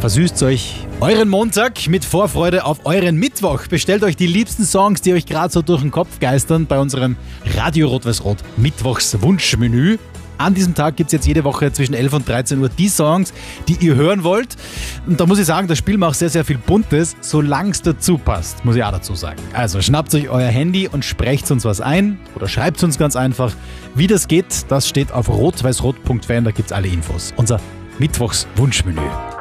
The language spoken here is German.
Versüßt euch euren Montag mit Vorfreude auf euren Mittwoch. Bestellt euch die liebsten Songs, die euch gerade so durch den Kopf geistern, bei unserem Radio Rot-Weiß-Rot Mittwochs-Wunschmenü. An diesem Tag gibt es jetzt jede Woche zwischen 11 und 13 Uhr die Songs, die ihr hören wollt. Und da muss ich sagen, das Spiel macht sehr, sehr viel Buntes, solange es dazu passt, muss ich auch dazu sagen. Also schnappt euch euer Handy und sprecht uns was ein oder schreibt uns ganz einfach. Wie das geht, das steht auf rot-weiß-rot.fan, da gibt es alle Infos. Unser Mittwochs-Wunschmenü.